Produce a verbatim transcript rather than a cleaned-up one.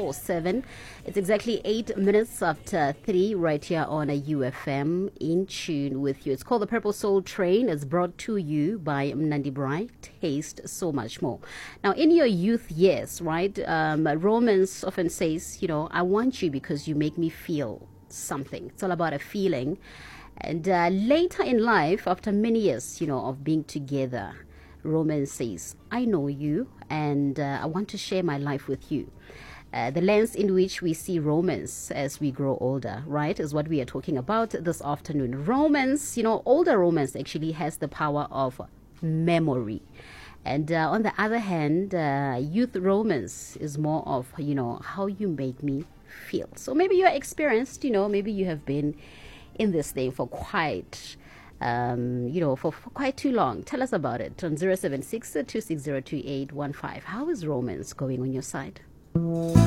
four seven. It's exactly eight minutes after three right here on a U F M, in tune with you. It's called The Purple Soul Train. It's brought to you by Mnandi Braai. Taste so much more. Now, in your youth years, right, um, Romans often says, you know, I want you because you make me feel something. It's all about a feeling. And uh, later in life, after many years, you know, of being together, Romans says, I know you and uh, I want to share my life with you. Uh, the lens in which we see romance as we grow older, right, is what we are talking about this afternoon. Romance, you know, older romance actually has the power of memory. And uh, on the other hand, uh, youth romance is more of, you know, how you make me feel. So maybe you're experienced, you know, maybe you have been in this thing for quite Um, you know, for, for quite too long. Tell us about it on zero seven six, two six zero, two eight one five. How is romance going on your side?